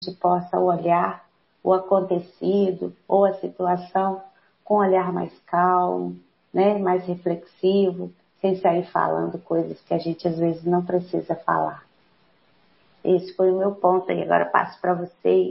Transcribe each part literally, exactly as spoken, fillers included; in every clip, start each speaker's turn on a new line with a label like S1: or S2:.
S1: gente possa olhar o acontecido ou a situação com um olhar mais calmo, né, mais reflexivo, sem sair falando coisas que a gente às vezes não precisa falar. Esse foi o meu ponto aí, agora passo para vocês.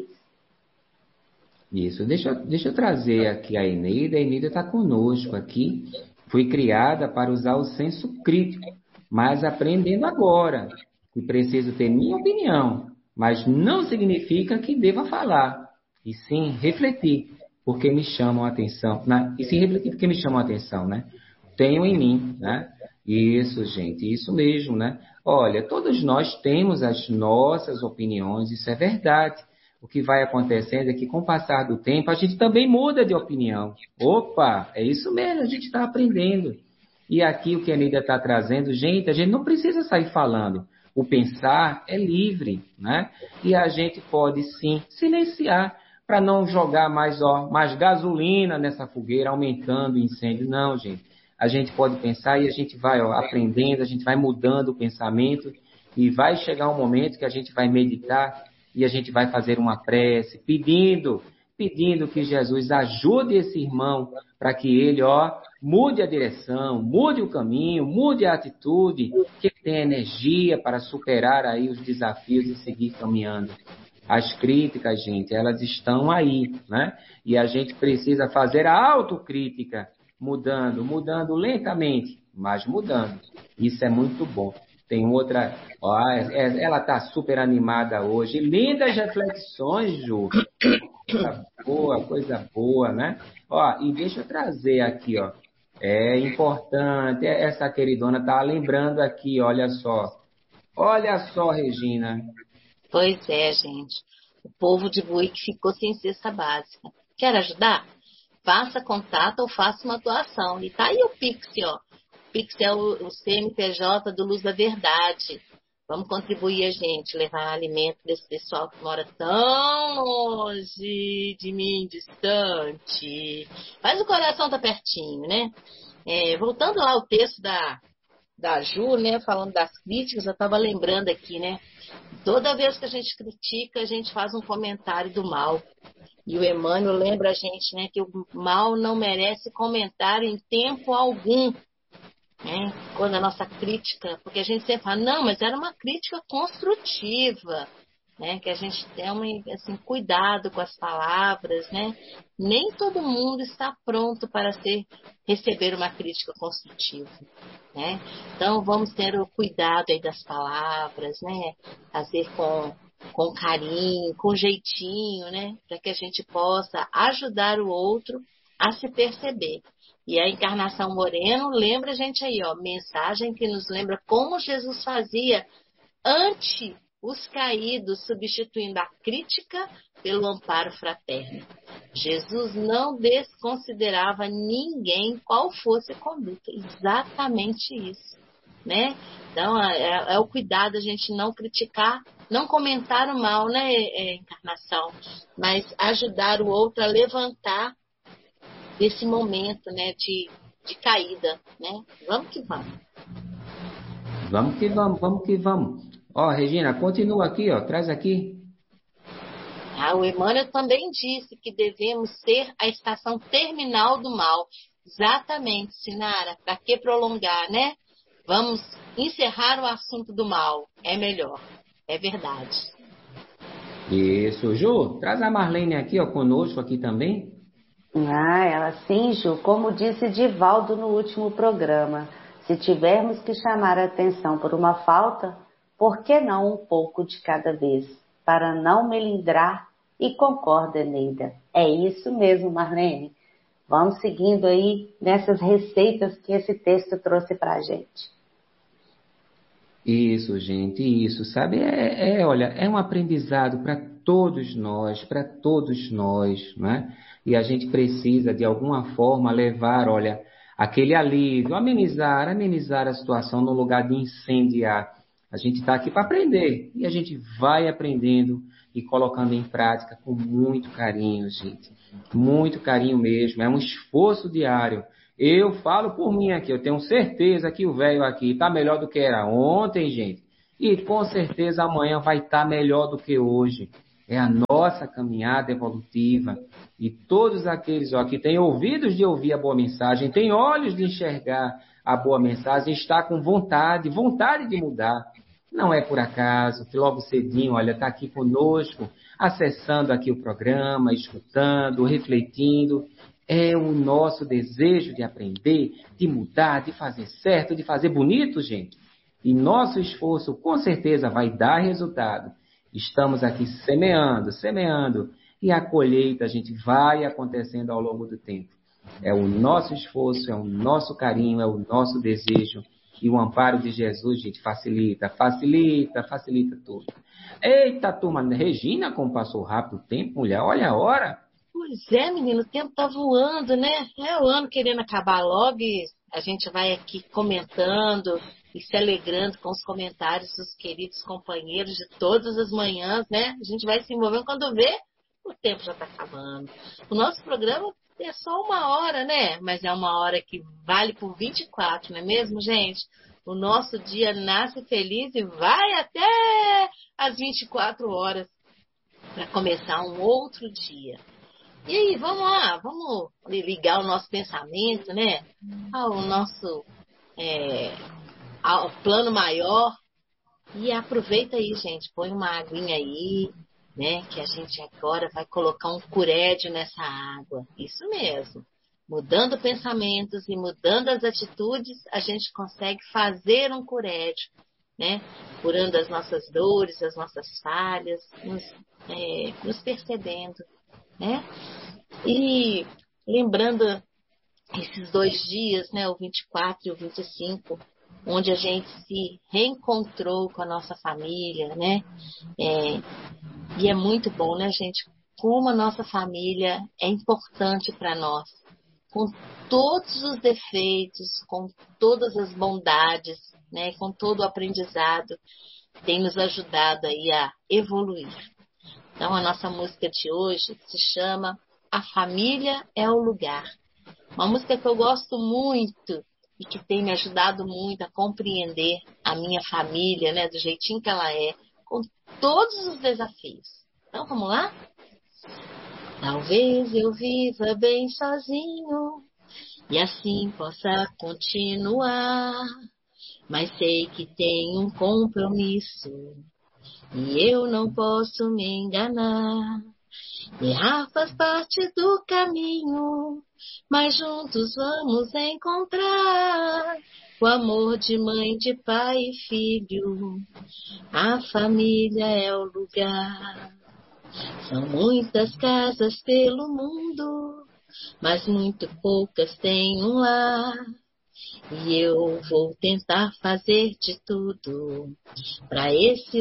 S2: Isso, deixa, eu- deixa eu trazer aqui a Eneida. A Eneida está conosco aqui. Foi criada para usar o senso crítico, mas aprendendo agora que preciso ter minha opinião, mas não significa que deva falar, e sim refletir, porque me chamam a atenção, né? E sim refletir porque me chamam a atenção, né? Tenho em mim, né? Isso, gente, isso mesmo, né? Olha, todos nós temos as nossas opiniões, isso é verdade. O que vai acontecendo é que, com o passar do tempo, a gente também muda de opinião. Opa, é isso mesmo, a gente está aprendendo. E aqui o que a Neida está trazendo, gente, a gente não precisa sair falando. O pensar é livre, né? E a gente pode sim silenciar para não jogar mais, ó, mais gasolina nessa fogueira, aumentando o incêndio. Não, gente. A gente pode pensar e a gente vai, ó, aprendendo, a gente vai mudando o pensamento e vai chegar um momento que a gente vai meditar e a gente vai fazer uma prece pedindo, pedindo que Jesus ajude esse irmão para que ele, ó, mude a direção, mude o caminho, mude a atitude, que ele tenha energia para superar aí os desafios e seguir caminhando. As críticas, gente, elas estão aí, né? E a gente precisa fazer a autocrítica, mudando, mudando lentamente, mas mudando. Isso é muito bom. Tem outra, ó, é- ela está super animada hoje. Lindas reflexões, Ju. Coisa boa, coisa boa, né? Ó, e deixa eu trazer aqui, ó. É importante, essa queridona tá lembrando aqui, olha só. Olha só, Regina.
S3: Pois é, gente. O povo de Buíque ficou sem cesta básica. Quer ajudar? Faça contato ou faça uma doação. E tá aí o Pix, ó. O Pix é o, o C N P J do Luz da Verdade. Vamos contribuir, a gente, levar alimento desse pessoal que mora tão longe de mim, distante. Mas o coração tá pertinho, né? É, voltando lá ao texto da, da Ju, né? Falando das críticas, eu tava lembrando aqui, né? Toda vez que a gente critica, a gente faz um comentário do mal. E o Emmanuel lembra a gente, né, que o mal não merece comentário em tempo algum. Né? Quando a nossa crítica, porque a gente sempre fala, não, mas era uma crítica construtiva. Né? Que a gente tenha assim, cuidado com as palavras. Né? Nem todo mundo está pronto para ser, receber uma crítica construtiva. Né? Então vamos ter o cuidado aí das palavras, né? Fazer com, com carinho, com jeitinho, né? Para que a gente possa ajudar o outro a se perceber. E a Encarnação Moreno lembra a gente aí, ó, mensagem que nos lembra como Jesus fazia ante os caídos, substituindo a crítica pelo amparo fraterno. Jesus não desconsiderava ninguém, qual fosse a conduta. Exatamente isso, né? Então, é, é o cuidado a gente não criticar, não comentar o mal, né, é, Encarnação? Mas ajudar o outro a levantar desse momento, né, de, de caída, né? Vamos que vamos.
S2: Vamos que vamos, vamos que vamos. Ó, Regina, continua aqui, ó, traz aqui.
S3: Ah, o Emmanuel também disse que devemos ser a estação terminal do mal. Exatamente, Sinara. Para que prolongar, né? Vamos encerrar o assunto do mal. É melhor. É verdade.
S2: Isso, Ju, traz a Marlene aqui, ó, conosco aqui também.
S1: Ah, ela sim, Ju, como disse Divaldo no último programa, se tivermos que chamar a atenção por uma falta, por que não um pouco de cada vez, para não melindrar? E concorda, Neida. É isso mesmo, Marlene. Vamos seguindo aí nessas receitas que esse texto trouxe para a gente.
S2: Isso, gente, isso, sabe? É, é, olha, é um aprendizado para todos nós, para todos nós, né? E a gente precisa, de alguma forma, levar, olha, aquele alívio, amenizar, amenizar a situação no lugar de incendiar. A gente está aqui para aprender e a gente vai aprendendo e colocando em prática com muito carinho, gente. Muito carinho mesmo, é um esforço diário. Eu falo por mim aqui, eu tenho certeza que o velho aqui está melhor do que era ontem, gente. E com certeza amanhã vai estar melhor do que hoje. é a nossa caminhada evolutiva. E todos aqueles ó, que têm ouvidos de ouvir a boa mensagem, têm olhos de enxergar a boa mensagem, está com vontade, vontade de mudar. Não é por acaso que logo cedinho, olha, está aqui conosco, acessando aqui o programa, escutando, refletindo. É o nosso desejo de aprender, de mudar, de fazer certo, de fazer bonito, gente. E nosso esforço com certeza vai dar resultado. Estamos aqui semeando, semeando, e a colheita, a gente, vai acontecendo ao longo do tempo. É o nosso esforço, é o nosso carinho, é o nosso desejo. E o amparo de Jesus, gente, facilita, facilita, facilita tudo. Eita, turma, Regina, como passou rápido o tempo, mulher, olha a hora.
S3: Pois é, menino, o tempo tá voando, né? É o ano querendo acabar logo e a gente vai aqui comentando e se alegrando com os comentários dos queridos companheiros de todas as manhãs, né? A gente vai se envolvendo quando vê, o tempo já tá acabando. O nosso programa é só uma hora, né? Mas é uma hora que vale por vinte e quatro, não é mesmo, gente? O nosso dia nasce feliz e vai até as vinte e quatro horas para começar um outro dia. E aí, vamos lá, vamos ligar o nosso pensamento, né? Ao nosso é, ao plano maior. E aproveita aí, gente, põe uma aguinha aí, né? Que a gente agora vai colocar um curédio nessa água. Isso mesmo. Mudando pensamentos e mudando as atitudes, a gente consegue fazer um curédio, né? Curando as nossas dores, as nossas falhas, nos, é, nos percebendo, né? E lembrando esses dois dias, né, o vinte e quatro e o vinte e cinco, onde a gente se reencontrou com a nossa família, né? É, e é muito bom, né, gente? Como a nossa família é importante para nós. Com todos os defeitos, com todas as bondades, né, com todo o aprendizado, tem nos ajudado aí a evoluir. Então, a nossa música de hoje se chama A Família é o Lugar. Uma música que eu gosto muito e que tem me ajudado muito a compreender a minha família, né, do jeitinho que ela é, com todos os desafios. Então, vamos lá? Talvez eu viva bem sozinho e assim possa continuar, mas sei que tenho um compromisso e eu não posso me enganar. Errar faz parte do caminho, mas juntos vamos encontrar o amor de mãe, de pai e filho. A família é o lugar. São muitas casas pelo mundo, mas muito poucas têm um lar. E eu vou tentar fazer de tudo para esse